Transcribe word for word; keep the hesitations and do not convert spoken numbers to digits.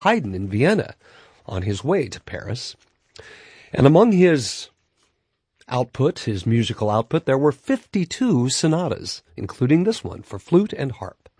Haydn in Vienna on his way to Paris. And among his output, his musical output, there were fifty-two sonatas, including this one for flute and harp.